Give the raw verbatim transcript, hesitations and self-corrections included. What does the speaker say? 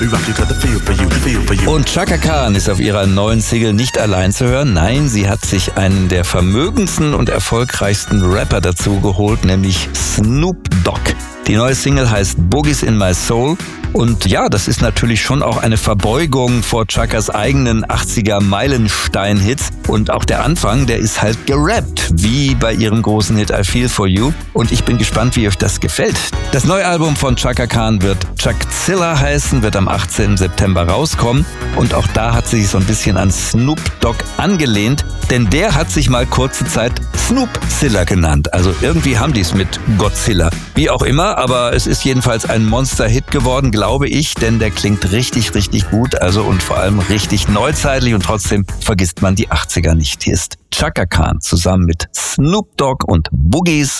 Und Chaka Khan ist auf ihrer neuen Single nicht allein zu hören. Nein, sie hat sich einen der vermögendsten und erfolgreichsten Rapper dazu geholt, nämlich Snoop Dogg. Die neue Single heißt Boogies in My Soul. Und ja, das ist natürlich schon auch eine Verbeugung vor Chakas eigenen achtziger-Meilenstein-Hits. Und auch der Anfang, der ist halt gerappt, wie bei ihrem großen Hit I Feel For You. Und ich bin gespannt, wie euch das gefällt. Das neue Album von Chaka Khan wird Chuckzilla heißen, wird am achtzehnten September rauskommen. Und auch da hat sie sich so ein bisschen an Snoop Dogg angelehnt. Denn der hat sich mal kurze Zeit Snoopzilla genannt. Also irgendwie haben die es mit Godzilla. Wie auch immer, aber es ist jedenfalls ein Monster-Hit geworden, glaube ich, denn der klingt richtig, richtig gut, also und vor allem richtig neuzeitlich und trotzdem vergisst man die achtziger nicht. Hier ist Chaka Khan zusammen mit Snoop Dogg und Boogies